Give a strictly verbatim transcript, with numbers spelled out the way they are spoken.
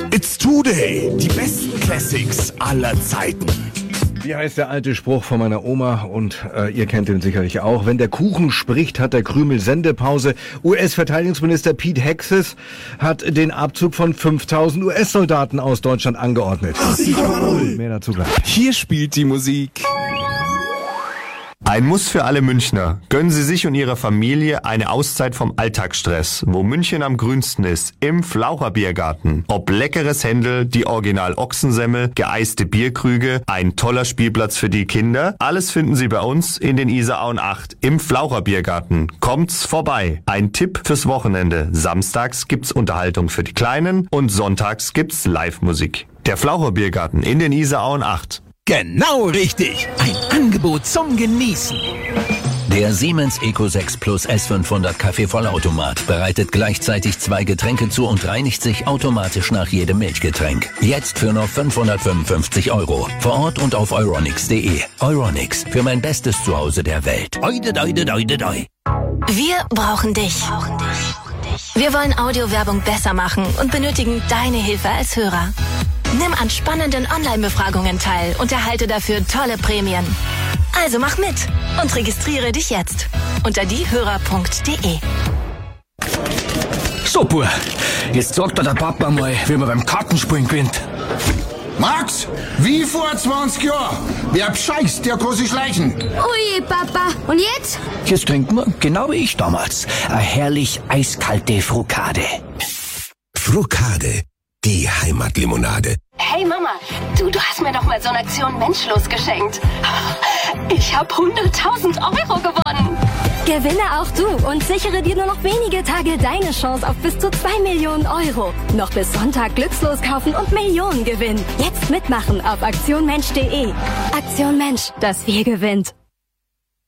It's Today, die besten Classics aller Zeiten. Wie heißt der alte Spruch von meiner Oma und äh, ihr kennt ihn sicherlich auch. Wenn der Kuchen spricht, hat der Krümel Sendepause. U S-Verteidigungsminister Pete Hegseth hat den Abzug von fünftausend U S-Soldaten aus Deutschland angeordnet. Mehr dazu gleich. Hier spielt die Musik. Ein Muss für alle Münchner. Gönnen Sie sich und Ihrer Familie eine Auszeit vom Alltagsstress, wo München am grünsten ist, im Flaucherbiergarten. Ob leckeres Händel, die Original-Ochsensemmel, geeiste Bierkrüge, ein toller Spielplatz für die Kinder, alles finden Sie bei uns in den Isarauen acht im Flaucherbiergarten. Kommt's vorbei. Ein Tipp fürs Wochenende. Samstags gibt's Unterhaltung für die Kleinen und sonntags gibt's Live-Musik. Der Flaucherbiergarten in den Isarauen acht. Genau richtig. Ein Angebot zum Genießen. Der Siemens Eco sechs Plus S fünfhundert Kaffeevollautomat bereitet gleichzeitig zwei Getränke zu und reinigt sich automatisch nach jedem Milchgetränk. Jetzt für nur fünfhundertfünfundfünfzig Euro. Vor Ort und auf euronics punkt de. Euronics, für mein bestes Zuhause der Welt. Oide, oide, oide, oide. Wir brauchen dich. Wir wollen Audiowerbung besser machen und benötigen deine Hilfe als Hörer. Nimm an spannenden Online-Befragungen teil und erhalte dafür tolle Prämien. Also mach mit und registriere dich jetzt unter diehörer punkt de. Super, jetzt sagt mir der Papa mal, wie man beim Kartenspielen gewinnt. Max, wie vor zwanzig Jahren. Wer bescheißt, der kann sich schleichen. Ui, Papa, und jetzt? Jetzt trinken wir, genau wie ich damals, eine herrlich eiskalte Frukade. Frukade, die Heimatlimonade. Hey Mama, du, du hast mir doch mal so eine Aktion Menschlos geschenkt. Ich habe hunderttausend Euro gewonnen. Gewinne auch du und sichere dir nur noch wenige Tage deine Chance auf bis zu zwei Millionen Euro. Noch bis Sonntag glückslos kaufen und Millionen gewinnen. Jetzt mitmachen auf aktion mensch punkt de. Aktion Mensch, das Wir gewinnt.